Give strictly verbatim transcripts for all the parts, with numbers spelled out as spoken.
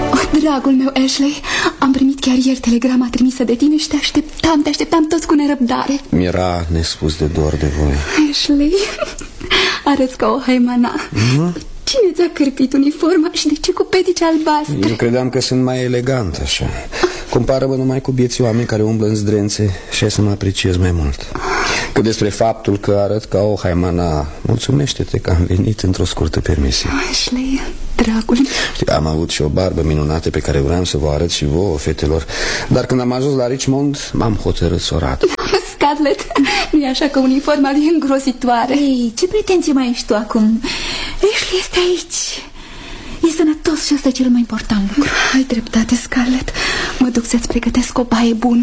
Oh, dragul meu, Ashley, am primit chiar ieri telegrama trimisă de tine și te așteptam, te așteptam toți cu nerăbdare. Mi-era nespus de dor de voi. Ashley, arăți ca o haimana. Mm-hmm. Cine ți-a cârpit uniforma și de ce cu petice albastre? Eu credeam că sunt mai elegant așa. Compară-mă numai cu bieții oameni care umblă în zdrențe și ai să mă apreciez mai mult. Cât despre faptul că arăt ca o haimana, mulțumește-te că am venit într-o scurtă permisie. Ashley, dragul. Știi, am avut și o barbă minunată pe care vreau să vă arăt și vouă, fetelor. Dar când am ajuns la Richmond, m-am hotărât să o rat. Scarlett, nu e așa că uniforma lui e îngrozitoare. Ei, ce pretenție mai ești tu acum? Ashley este aici. E sănătos și asta e cel mai important lucru. Ai dreptate, Scarlett. Mă duc să-ți pregătesc o baie bună.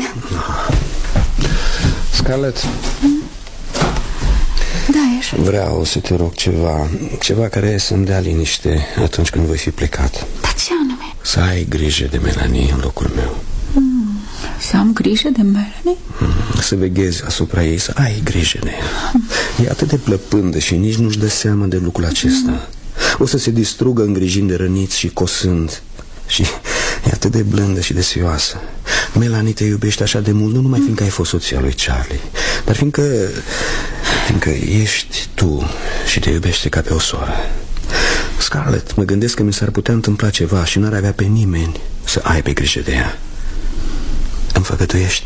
Scarlett, hmm? Da, Ashley. Vreau să te rog ceva. Ceva care să-mi dea liniște atunci când voi fi plecat. Dar ce anume? Să ai grijă de Melanie în locul meu. hmm. Să am grijă de Melanie? hmm. Să veghezi asupra ei, să ai grijă de ea. hmm. E atât de plăpândă și nici nu-și dă seama de lucrul acesta. hmm. O să se distrugă îngrijind de răniți și cosând. Și e atât de blândă și desioasă. Melanie te iubește așa de mult, nu numai fiindcă ai fost soția lui Charlie, dar fiindcă, fiindcă ești tu și te iubește ca pe o soră. Scarlett, mă gândesc că mi s-ar putea întâmpla ceva și n-ar avea pe nimeni să aibă grijă de ea. Îmi făgăduiești?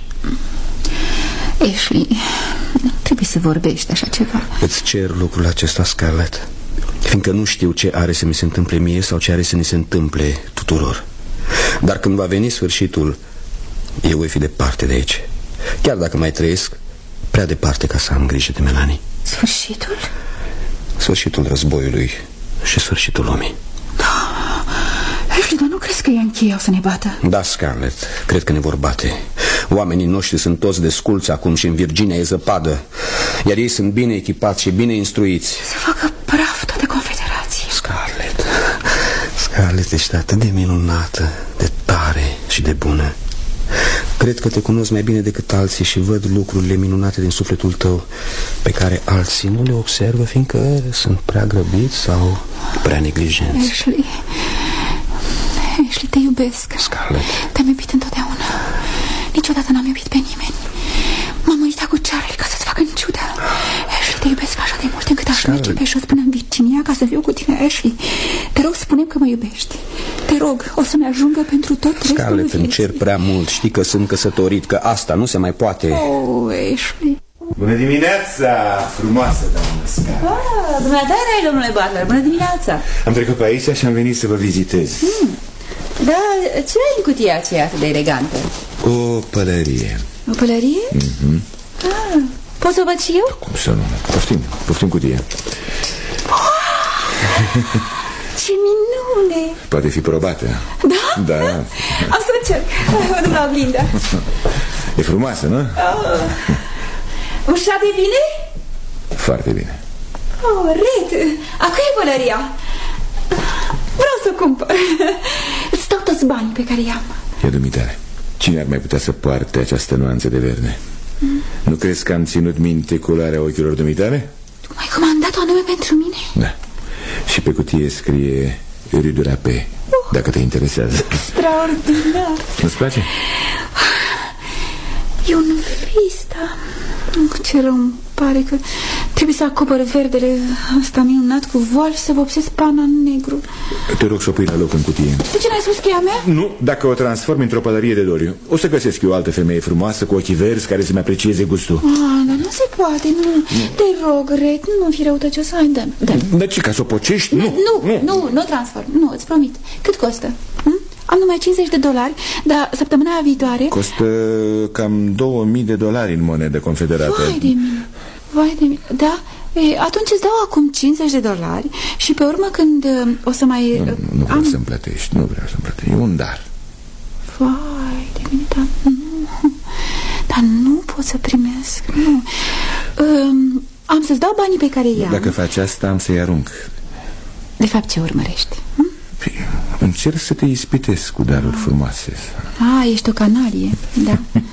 Ashley, trebuie să vorbești așa ceva. Îți cer lucrul acesta, Scarlett, fiindcă nu știu ce are să mi se întâmple mie sau ce are să ni se întâmple tuturor. Dar când va veni sfârșitul, eu voi fi departe de aici. Chiar dacă mai trăiesc, prea departe ca să am grijă de Melanie. Sfârșitul? Sfârșitul războiului și sfârșitul lumii. Da. Ashley, dar nu crezi că ea încheie o să ne bată? Da, Scarlett, cred că ne vor bate. Oamenii noștri sunt toți desculți acum și în Virginia e zăpadă, iar ei sunt bine echipați și bine instruiți. Să facă praf toate confederații. Scarlett, Scarlett, ești atât de minunată, de tare și de bună. Cred că te cunosc mai bine decât alții și văd lucrurile minunate din sufletul tău pe care alții nu le observă, fiindcă sunt prea grăbiți sau prea neglijenți. Ashley, Ashley, te iubesc. Scarlett, te-am iubit întotdeauna. Niciodată n-am iubit pe nimeni. M-am uitat cu Charlie ca să-ți fac în ciudă. Ashley, te iubesc așa de mult încât aș merge pe jos până în Virginia ca să fiu cu tine. Ashley, te rog, spune-mi că mă iubești. Te rog, o să-mi ajungă pentru tot restul vieții. Scarlett, îmi cer prea mult. Știi că sunt căsătorit, că asta nu se mai poate. Oh, Ashley. Bună dimineața, frumoasă doamnă Scarlett. Ah, dumneata erai, domnule Butler, bună dimineața. Am trecut pe aici și am venit să vă vizitez. hmm. Da, ce ai în cutia aceea atât de elegantă? O pălărie. O pălărie? Mm-hmm. Ah, pot să o văd și eu? Cum să nu? Poftim, poftim cutia. Ce minune! Poate fi probată. Da? Da. Am să încerc. Mă duc la oglindă. E frumoasă, nu? Oh. Ușa de bine? Foarte bine. Oh, Red, a cui e pălăria? Vreau să cumpăr. Îți dau toți banii pe care i-am. E dumitare. Cine ar mai putea să poarte această nuanță de verde? mm. Nu crezi că am ținut minte culoarea ochilor dumitare? Tu m-ai comandat-o anume pentru mine? Da. Și pe cutie scrie Rue du Rapé, oh. Dacă te interesează. Extraordinar. Nu-ți place? E un vista. Ce rău îmi pare că trebuie să acopăr verdele ăsta minunat cu voal și să vopsesc pana în negru. Te rog să o pui la loc în cutie. De ce n-ai spus că e a mea? Nu, dacă o transform într-o pălărie de doriu, o să găsesc eu o altă femeie frumoasă cu ochii verzi care să-mi aprecieze gustul. Ah, dar nu se poate, nu. nu. Te rog, Red, nu fi răutăcios, hai, dă-mi. Dar ce, ca să o pocești? Nu, nu, nu, nu, nu transform, nu, îți promit. Cât costă? Hm? Am numai cincizeci de dolari, dar săptămâna viitoare... Costă cam două mii de dolari în monedă confederată. Vai de mine, vai de mine, da? E, atunci îți dau acum cincizeci de dolari și pe urmă când uh, o să mai... Nu, nu vreau am... să-mi plătești, nu vreau să-mi plătești, e un dar. Vai de mine, dar nu, dar nu pot să primesc, nu. Um, am să-ți dau banii pe care i-am. Dacă faci asta, am să-i arunc. De fapt, ce urmărești? Hm? Încerc să te ispitesc cu daruri frumoase. Ah, ești o canalie, da.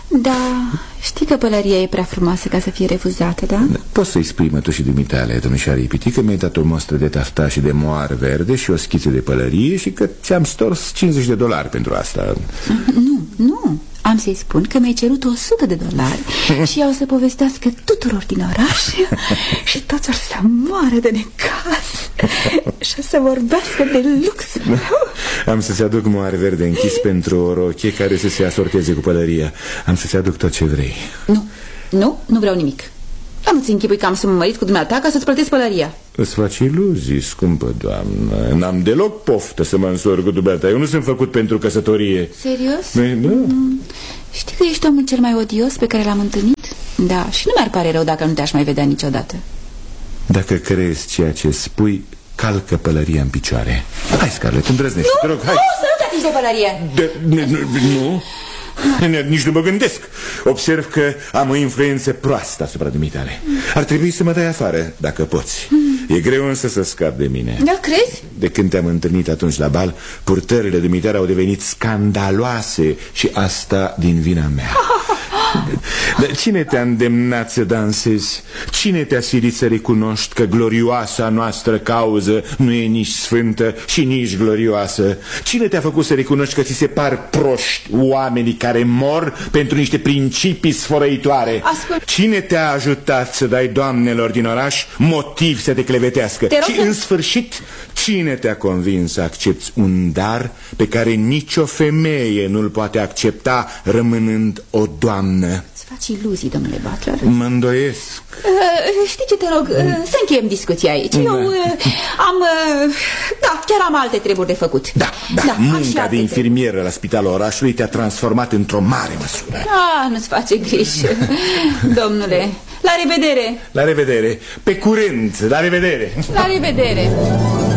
Da, știi că pălăria e prea frumoasă ca să fie refuzată, da? Poți să-i spui mătușii dumitale, domnișoare Ipiti, că mi-ai dat o mostră de tafta și de moar verde și o schiță de pălărie și că ți-am stors cincizeci de dolari pentru asta. Nu, nu, am să-i spun că mi-ai cerut o sută de dolari și ea o să povestească tuturor din oraș și toți or să moară de necaz și o să vorbească de luxul meu. Am să-ți aduc moar verde închis pentru o rochie care să se asorteze cu pălăria. Am să-ți aduc tot ce vrei. Nu, nu, nu vreau nimic. Dar nu-ți închipui că am să mă mărit cu dumneata ca să-ți plătesc pălăria. Îți faci iluzii, scumpă doamnă. N-am deloc poftă să mă însor cu dumneata. Eu nu sunt făcut pentru căsătorie. Serios? Da. Mm. Știi că ești omul cel mai odios pe care l-am întâlnit? Da, și nu mi-ar pare rău dacă nu te-aș mai vedea niciodată. Dacă crezi ceea ce spui, calcă pălăria în picioare. Hai, Scarlett, îndrăznește, te rog, hai. Nu, să nu te atingi de pălărie. De, nu, nu, nici nu mă gândesc. Observ că am o influență proastă asupra dumitale. Ar trebui să mă dai afară, dacă poți. E greu însă să scap de mine. Da, crezi? De când te-am întâlnit atunci la bal, purtările dumitale au devenit scandaloase și asta din vina mea. Dar cine te-a îndemnat să dansezi? Cine te-a silit să recunoști că glorioasa noastră cauză nu e nici sfântă și nici glorioasă? Cine te-a făcut să recunoști că ți se par proști oamenii care mor pentru niște principii sfărăitoare? Ascult. Cine te-a ajutat să dai doamnelor din oraș motiv să te clevetească? Și să... în sfârșit, cine te-a convins să accepti un dar pe care nicio femeie nu-l poate accepta rămânând o doamnă? Îți faci iluzii, domnule Butler. Mă îndoiesc. uh, Știi ce, te rog, uh, să încheiem discuția aici. da. Eu uh, am, uh, da, chiar am alte treburi de făcut. Da, da, da, munca de infirmieră la spitalul orașului te-a transformat într-o mare măsură. Ah, nu-ți face griji, domnule. La revedere. La revedere, pe curând, la revedere. La revedere.